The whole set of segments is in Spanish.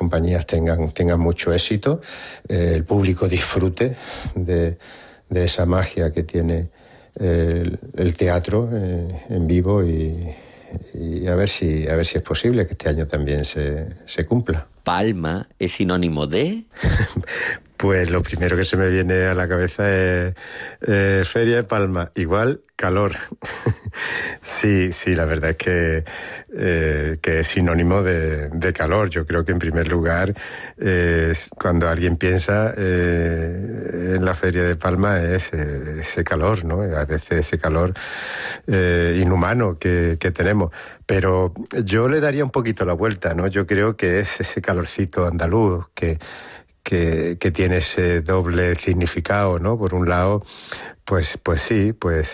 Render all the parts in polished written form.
compañías tengan mucho éxito, el público disfrute de esa magia que tiene el teatro en vivo y a ver si es posible que este año también se cumpla. ¿Palma es sinónimo de...? Pues lo primero que se me viene a la cabeza es Feria de Palma, igual calor. Sí, la verdad es que es sinónimo de calor. Yo creo que en primer lugar, cuando alguien piensa en la Feria de Palma es ese calor, ¿no? A veces ese calor inhumano que tenemos. Pero yo le daría un poquito la vuelta, ¿no? Yo creo que es ese calorcito andaluz que tiene ese doble significado, ¿no? Por un lado, pues sí,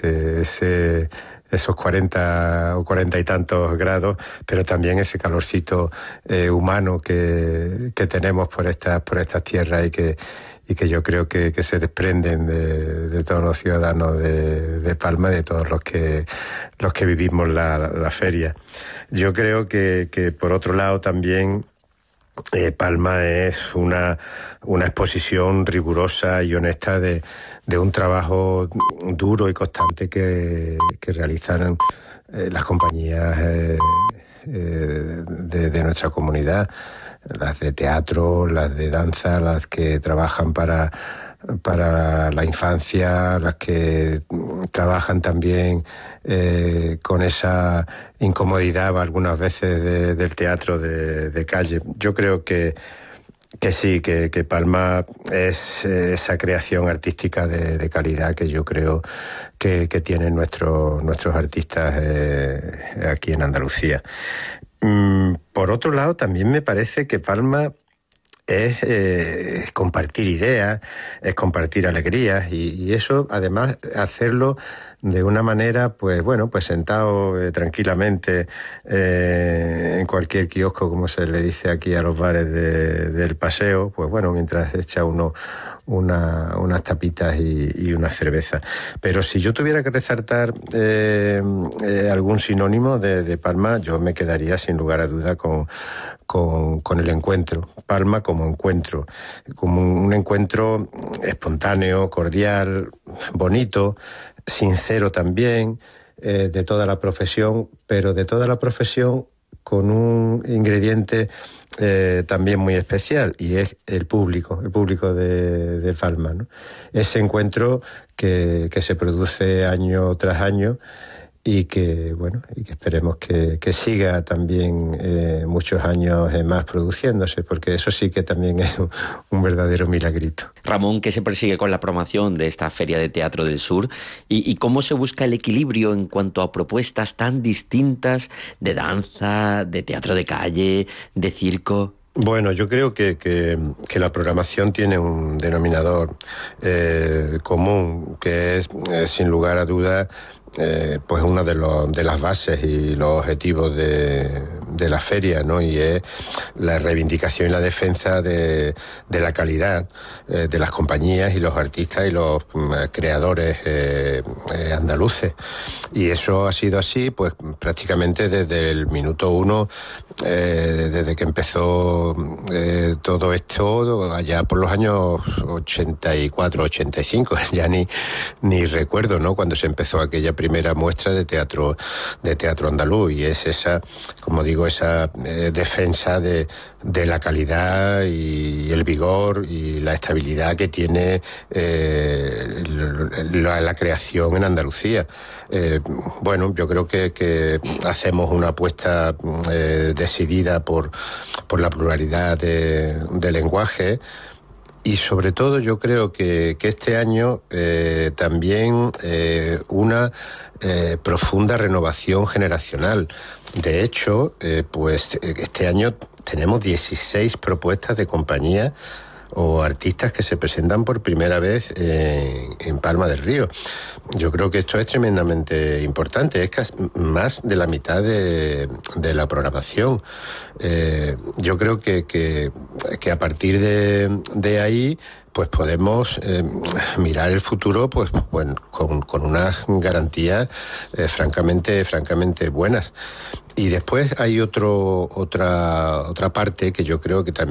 esos 40 o 40 y tantos grados, pero también ese calorcito humano que tenemos por estas tierras y que yo creo que se desprenden de todos los ciudadanos de Palma, de todos los que vivimos la feria. Yo creo que por otro lado también Palma es una exposición rigurosa y honesta de un trabajo duro y constante que realizan las compañías de nuestra comunidad, las de teatro, las de danza, las que trabajan para la infancia, las que trabajan también con esa incomodidad algunas veces del teatro de calle. Yo creo que sí, que Palma es esa creación artística de calidad que yo creo que tienen nuestros artistas aquí en Andalucía. Por otro lado, también me parece que Palma es compartir ideas, es compartir alegrías y eso, además, hacerlo de una manera, pues sentado tranquilamente en cualquier kiosco, como se le dice aquí a los bares del paseo, pues mientras echa uno unas tapitas y una cerveza. Pero si yo tuviera que resaltar algún sinónimo de Palma, yo me quedaría sin lugar a duda con el encuentro. Palma como encuentro, como un encuentro espontáneo, cordial, bonito, sincero también, de toda la profesión, pero de toda la profesión con un ingrediente también muy especial, y es el público de Palma, ¿no? Ese encuentro que se produce año tras año y que esperemos que siga también muchos años más produciéndose, porque eso sí que también es un verdadero milagrito. Ramón, ¿qué se persigue con la promoción de esta Feria de Teatro del Sur? ¿Y cómo se busca el equilibrio en cuanto a propuestas tan distintas de danza, de teatro de calle, de circo? Bueno, yo creo que la programación tiene un denominador común, que es, sin lugar a dudas, pues una de las bases y los objetivos de la feria, ¿no? Y es la reivindicación y la defensa de la calidad de las compañías y los artistas y los creadores andaluces. Y eso ha sido así, pues prácticamente desde el minuto uno, desde que empezó todo esto, allá por los años 84, 85, ya ni recuerdo, ¿no? Cuando se empezó aquella primera muestra de teatro andaluz, y es esa, como digo, esa defensa de la calidad y el vigor y la estabilidad que tiene la creación en Andalucía. Yo creo que hacemos una apuesta decidida por la pluralidad de lenguaje. Y sobre todo yo creo que este año también una profunda renovación generacional. De hecho, pues este año tenemos 16 propuestas de compañías o artistas que se presentan por primera vez en Palma del Río. Yo creo que esto es tremendamente importante, es casi más de la mitad de la programación. Yo creo que a partir de ahí pues podemos mirar el futuro pues con unas garantías francamente buenas. Y después hay otra parte que yo creo que también